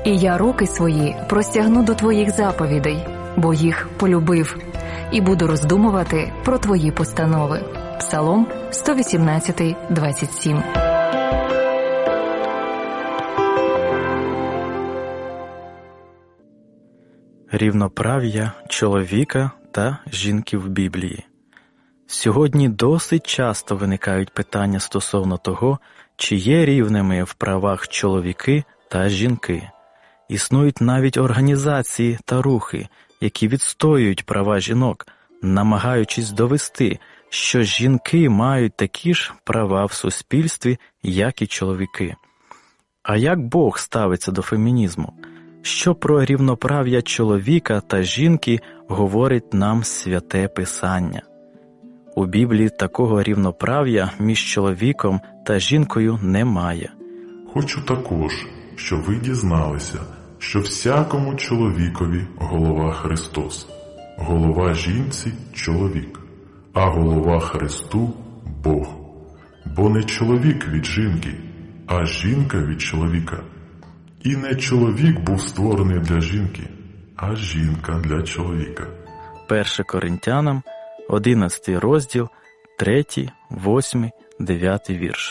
І я руки свої простягну до твоїх заповідей, бо їх полюбив, і буду роздумувати про твої постанови. Псалом 118, 27. Рівноправ'я чоловіка та жінки в Біблії. Сьогодні досить часто виникають питання стосовно того, чи є рівними в правах чоловіки та жінки. Існують навіть організації та рухи, які відстоюють права жінок, намагаючись довести, що жінки мають такі ж права в суспільстві, як і чоловіки. А як Бог ставиться до фемінізму? Що про рівноправ'я чоловіка та жінки говорить нам Святе Писання? У Біблії такого рівноправ'я між чоловіком та жінкою немає. Хочу також, щоб ви дізналися, що всякому чоловікові голова Христос, голова жінці – чоловік, а голова Христу – Бог. Бо не чоловік від жінки, а жінка від чоловіка. І не чоловік був створений для жінки, а жінка для чоловіка. 1 Коринтянам, 11 розділ, 3, 8, 9 вірш.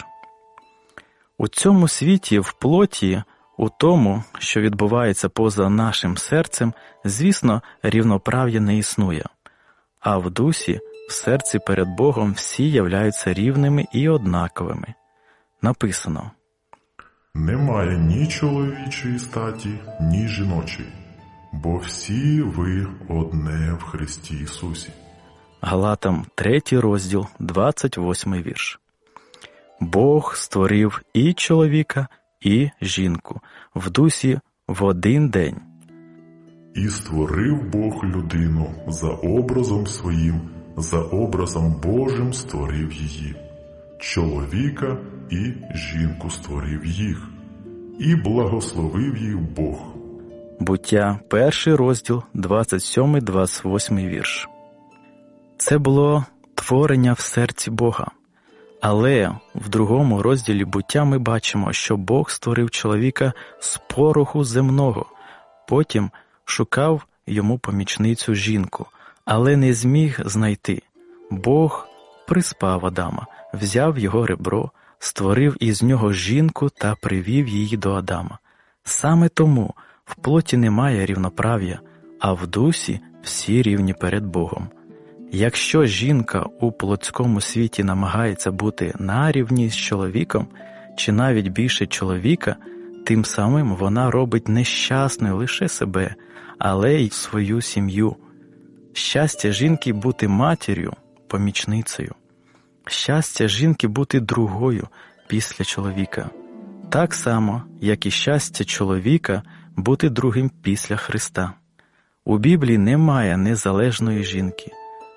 У цьому світі в плоті, у тому, що відбувається поза нашим серцем, звісно, рівноправ'я не існує. А в дусі, в серці перед Богом всі являються рівними і однаковими. Написано: «Немає ні чоловічої статі, ні жіночої, бо всі ви одне в Христі Ісусі». Галатам 3 розділ, 28 вірш. Бог створив і чоловіка, і жінку в дусі в один день. «І створив Бог людину за образом своїм, за образом Божим створив її. Чоловіка і жінку створив їх, і благословив їх Бог». Буття 1 розділ, 27-28 вірш. Це було творення в серці Бога. Але в 2 розділі Буття ми бачимо, що Бог створив чоловіка з пороху земного, потім шукав йому помічницю жінку, але не зміг знайти. Бог приспав Адама, взяв його ребро, створив із нього жінку та привів її до Адама. Саме тому в плоті немає рівноправ'я, а в дусі всі рівні перед Богом. Якщо жінка у плотському світі намагається бути на рівні з чоловіком, чи навіть більше чоловіка, тим самим вона робить нещасною лише себе, але й свою сім'ю. Щастя жінки бути матір'ю, помічницею. Щастя жінки бути другою після чоловіка. Так само, як і щастя чоловіка бути другим після Христа. У Біблії немає незалежної жінки.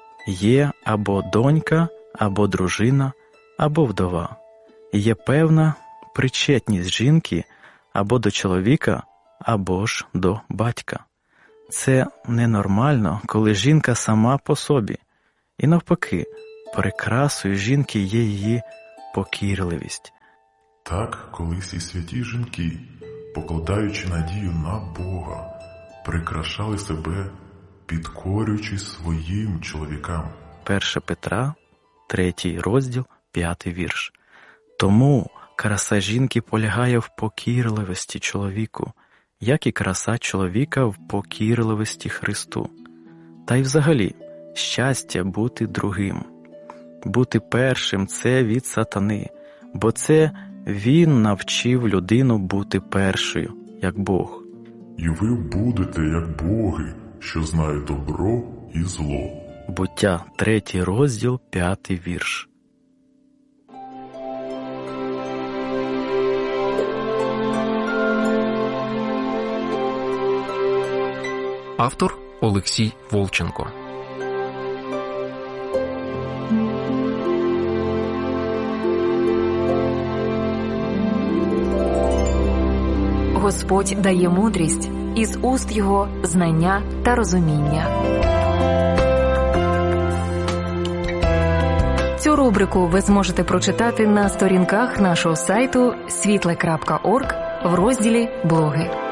Є або донька, або дружина, або вдова. Є певна причетність жінки або до чоловіка, або ж до батька. Це ненормально, коли жінка сама по собі. І навпаки, прикрасою жінки є її покірливість. Так колись і святі жінки, покладаючи надію на Бога, прикрашали себе, підкорюючись своїм чоловікам. 1 Петра, 3 розділ, 5 вірш. Тому краса жінки полягає в покірливості чоловіку, як і краса чоловіка в покірливості Христу. Та й взагалі, щастя бути другим. Бути першим – це від сатани, бо це він навчив людину бути першою, як Бог. «І ви будете, як боги, що знають добро і зло». Буття 3 розділ, 5 вірш. Автор Олексій Волченко. Господь дає мудрість, із уст його знання та розуміння. Цю рубрику ви зможете прочитати на сторінках нашого сайту світле.орг в розділі «Блоги».